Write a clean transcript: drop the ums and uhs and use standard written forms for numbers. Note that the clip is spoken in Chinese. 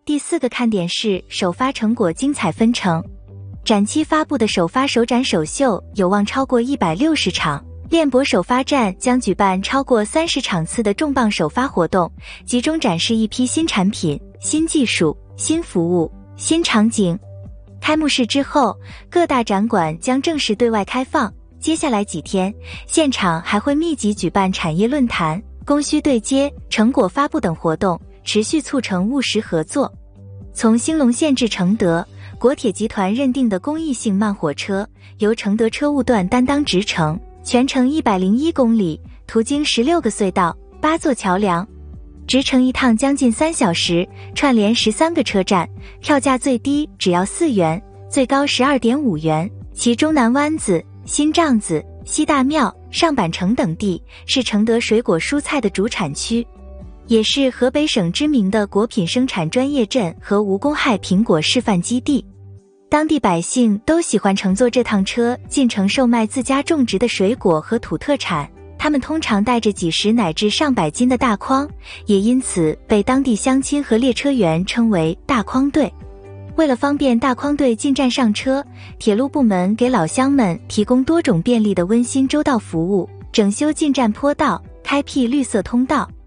第4个看点是首发成果精彩纷呈，展期发布的首发首展首秀有望超过160场。链博首发站将举办超过30场次的重磅首发活动，集中展示一批新产品、新技术、新服务、新场景。开幕式之后，各大展馆将正式对外开放。接下来几天，现场还会密集举办产业论坛、供需对接、成果发布等活动，持续促成务实合作。从兴隆线至承德，国铁集团认定的公益性慢火车，由承德车务段担当直承，全程101公里，途经16个隧道、8座桥梁，直乘一趟将近3小时，串联13个车站，票价最低只要4元，最高12.5元。其中南湾子、新帐子、西大庙、上板城等地是承德水果蔬菜的主产区，也是河北省知名的果品生产专业镇和无公害苹果示范基地。当地百姓都喜欢乘坐这趟车进城售卖自家种植的水果和土特产，他们通常带着几十乃至上百斤的大筐，也因此被当地乡亲和列车员称为大筐队。为了方便大筐队进站上车，铁路部门给老乡们提供多种便利的温馨周到服务，整修进站坡道，开辟绿色通道，